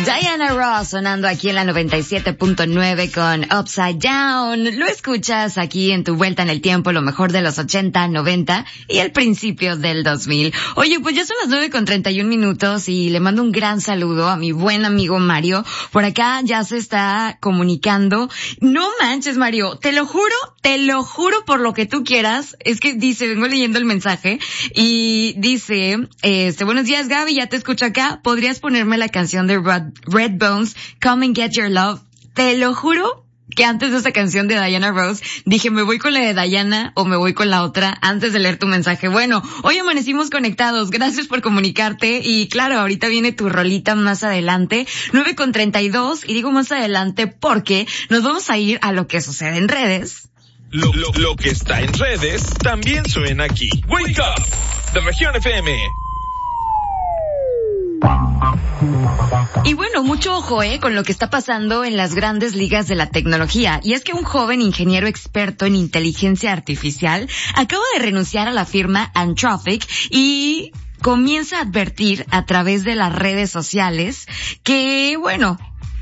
Diana Ross sonando aquí en la 97.9 con Upside Down. Lo escuchas aquí en tu vuelta en el tiempo, lo mejor de los 80, 90 y el principio del 2000. Oye, pues ya son las 9:31 y le mando un gran saludo a mi buen amigo Mario. Por acá ya se está comunicando. No manches, Mario, te lo juro por lo que tú quieras. Es que dice, vengo leyendo el mensaje y dice, buenos días Gaby, ya te escucho acá. ¿Podrías ponerme la canción de Redbones, Come and Get Your Love? Te lo juro que antes de esa canción de Diana Ross dije, me voy con la de Diana o me voy con la otra antes de leer tu mensaje. Bueno, hoy amanecimos conectados, gracias por comunicarte y claro, ahorita viene tu rolita más adelante, 9:32 y digo más adelante porque nos vamos a ir a lo que sucede en redes. Lo que está en redes también suena aquí. Wake Up de Región FM. Y bueno, mucho ojo, con lo que está pasando en las grandes ligas de la tecnología. Y es que un joven ingeniero experto en inteligencia artificial acaba de renunciar a la firma Anthropic y comienza a advertir a través de las redes sociales que, bueno,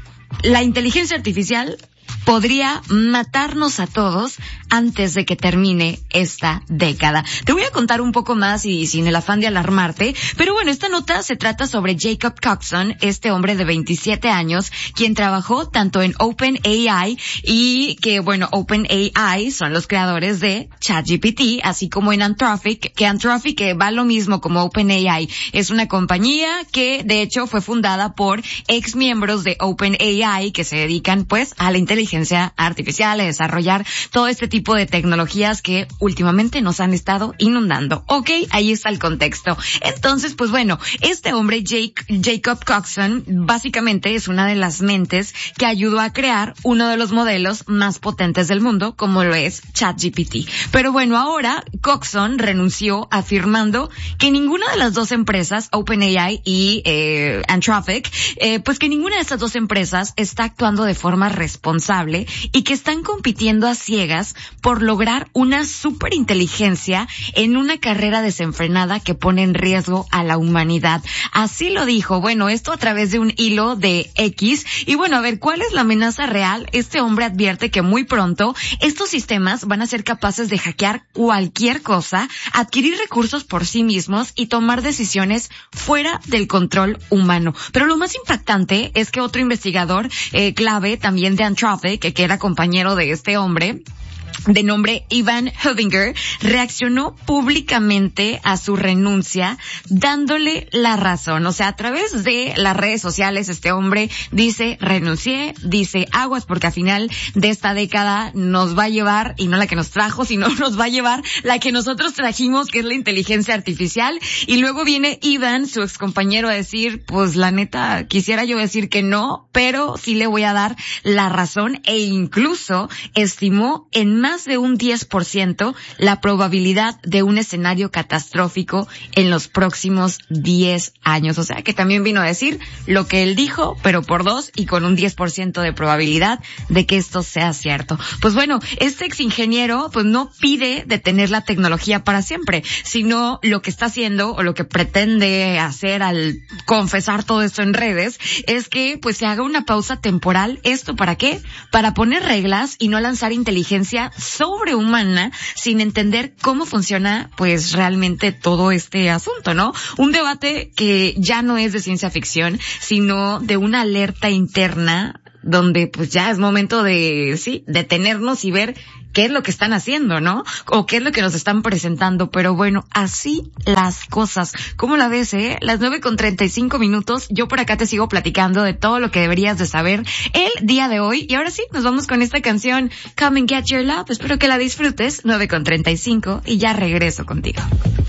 la inteligencia artificial podría matarnos a todos antes de que termine esta década. Te voy a contar un poco más y sin el afán de alarmarte, pero bueno, esta nota se trata sobre Jacob Coxon, este hombre de 27 años, quien trabajó tanto en OpenAI y que, bueno, OpenAI son los creadores de ChatGPT, así como en Anthropic, que Anthropic va lo mismo como OpenAI. Es una compañía que, de hecho, fue fundada por ex miembros de OpenAI que se dedican, pues, a la inteligencia artificial, a desarrollar todo este tipo de tecnologías que últimamente nos han estado inundando. Ok, ahí está el contexto. Entonces, pues bueno, este hombre, Jacob Coxon, básicamente es una de las mentes que ayudó a crear uno de los modelos más potentes del mundo, como lo es ChatGPT. Pero bueno, ahora Coxon renunció afirmando que ninguna de las dos empresas, OpenAI y Anthropic, pues que ninguna de estas dos empresas está actuando de forma responsable y que están compitiendo a ciegas por lograr una superinteligencia en una carrera desenfrenada que pone en riesgo a la humanidad. Así lo dijo, bueno, esto a través de un hilo de X. Y bueno, a ver, ¿cuál es la amenaza real? Este hombre advierte que muy pronto estos sistemas van a ser capaces de hackear cualquier cosa, adquirir recursos por sí mismos y tomar decisiones fuera del control humano. Pero lo más impactante es que otro investigador clave también de Anthropic, que era compañero de este hombre, de nombre Ivan Hovinger, reaccionó públicamente a su renuncia dándole la razón. O sea, a través de las redes sociales este hombre dice, renuncié, dice, aguas porque al final de esta década nos va a llevar, y no la que nos trajo, sino nos va a llevar la que nosotros trajimos, que es la inteligencia artificial. Y luego viene Ivan, su excompañero, a decir, pues la neta, quisiera yo decir que no, pero sí le voy a dar la razón, e incluso estimó en más de un 10% la probabilidad de un escenario catastrófico en los próximos 10 años. O sea que también vino a decir lo que él dijo, pero por 2 y con un 10% de probabilidad de que esto sea cierto. Pues bueno, este ex ingeniero pues no pide detener la tecnología para siempre, sino lo que está haciendo o lo que pretende hacer al confesar todo esto en redes es que pues se haga una pausa temporal. ¿Esto para qué? Para poner reglas y no lanzar inteligencia sobrehumana sin entender cómo funciona pues realmente todo este asunto, ¿no? Un debate que ya no es de ciencia ficción, sino de una alerta interna donde pues ya es momento de, sí, detenernos y ver qué es lo que están haciendo, ¿no? O qué es lo que nos están presentando. Pero bueno, así las cosas. ¿Cómo la ves, Las 9:35. Yo por acá te sigo platicando de todo lo que deberías de saber el día de hoy. Y ahora sí, nos vamos con esta canción, Come and Get Your Love. Espero que la disfrutes. 9:35 y ya regreso contigo.